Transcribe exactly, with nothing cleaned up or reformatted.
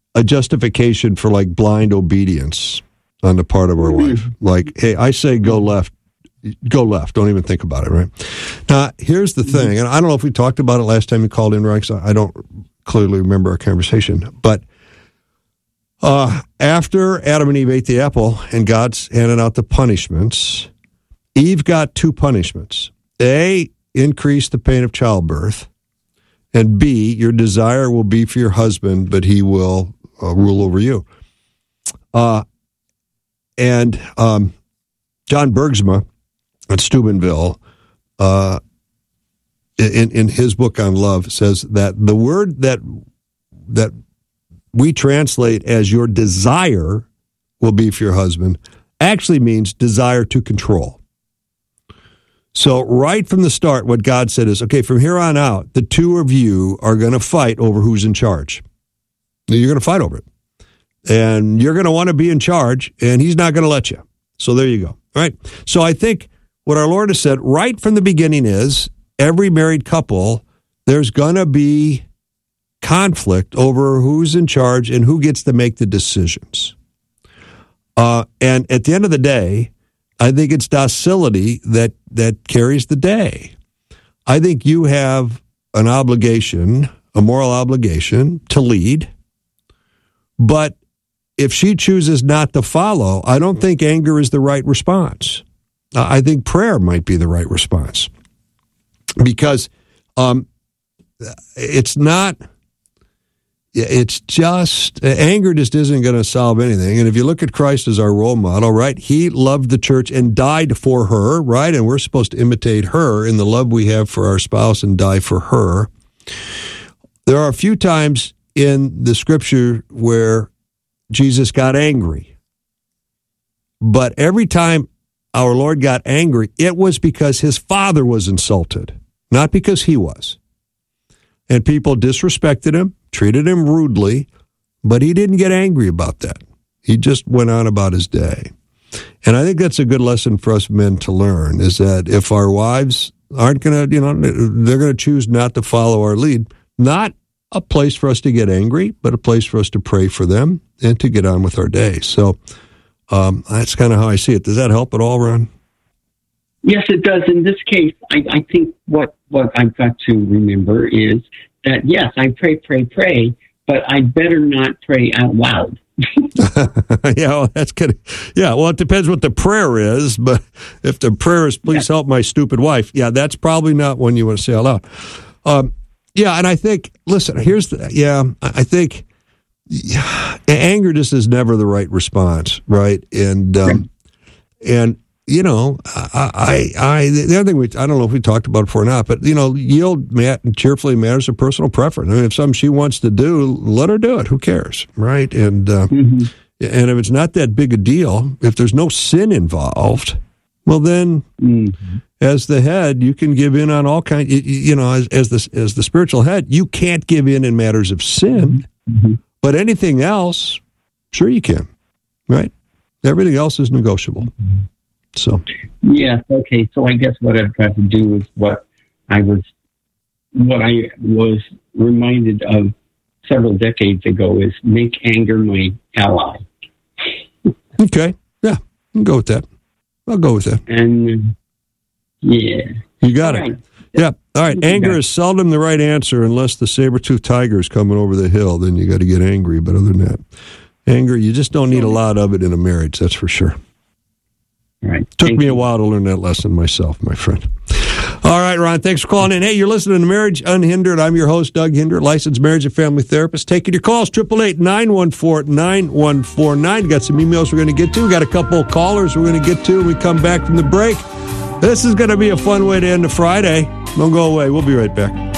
a justification for like blind obedience on the part of our wife. Like, hey, I say go left, go left. Don't even think about it, right? Now, here's the thing, and I don't know if we talked about it last time you called in, Rex. I don't clearly remember our conversation, but uh, after Adam and Eve ate the apple and God's handed out the punishments, Eve got two punishments. A, increase the pain of childbirth, and B, your desire will be for your husband, but he will uh, rule over you. Uh, and um, John Bergsma at Steubenville, uh, in in his book on love, says that the word that that we translate as your desire will be for your husband actually means desire to control. So right from the start, what God said is, okay, from here on out, the two of you are going to fight over who's in charge. You're going to fight over it. And you're going to want to be in charge, and he's not going to let you. So there you go. All right. So I think what our Lord has said right from the beginning is every married couple, there's going to be conflict over who's in charge and who gets to make the decisions. Uh, and at the end of the day, I think it's docility that, that carries the day. I think you have an obligation, a moral obligation to lead, but if she chooses not to follow, I don't think anger is the right response. I think prayer might be the right response, because um, it's not, it's just, anger just isn't going to solve anything. And if you look at Christ as our role model, right, he loved the church and died for her, right, and we're supposed to imitate her in the love we have for our spouse and die for her. There are a few times in the scripture where Jesus got angry, but every time our Lord got angry, it was because his Father was insulted, not because he was. And people disrespected him, treated him rudely, but he didn't get angry about that. He just went on about his day. And I think that's a good lesson for us men to learn, is that if our wives aren't going to, you know, they're going to choose not to follow our lead, not a place for us to get angry, but a place for us to pray for them and to get on with our day. So um, that's kind of how I see it. Does that help at all, Ron? Yes, it does. In this case, I, I think what, what I've got to remember is that, yes, I pray, pray, pray, but I better not pray out loud. yeah, well, that's good. Yeah, well, it depends what the prayer is, but if the prayer is, please yeah. help my stupid wife, yeah, that's probably not one you want to say out loud. Um, yeah, and I think, listen, here's the, yeah, I think yeah, anger just is never the right response, right? And, um, right. and, you know, I, I, I, the other thing we, I don't know if we talked about it before or not, but, you know, yield cheerfully matters of personal preference. I mean, if something she wants to do, let her do it. Who cares, right? And, uh, mm-hmm. and if it's not that big a deal, if there's no sin involved, well, then mm-hmm. as the head, you can give in on all kinds, you, you know, as, as the, as the spiritual head, you can't give in in matters of sin, mm-hmm. but anything else, sure you can, right? Everything else is negotiable. Mm-hmm. So yes, okay. So I guess what I've got to do is what I was, what I was reminded of several decades ago is make anger my ally. Okay, yeah, I'll go with that. I'll go with that. And yeah, you got all it. Right. Yeah, all right. Anger is seldom the right answer unless the saber-toothed tiger is coming over the hill. Then you got to get angry. But other than that, anger, you just don't need a lot of it in a marriage. That's for sure. Right. Took Thank me you. a while to learn that lesson myself, my friend. All right, Ron, thanks for calling in. Hey, you're listening to Marriage Unhindered. I'm your host, Doug Hinder, licensed marriage and family therapist. Taking your calls, eight eight eight, nine one four, nine one four nine. Got some emails we're going to get to. Got a couple of callers we're going to get to when we come back from the break. This is going to be a fun way to end a Friday. Don't go away. We'll be right back.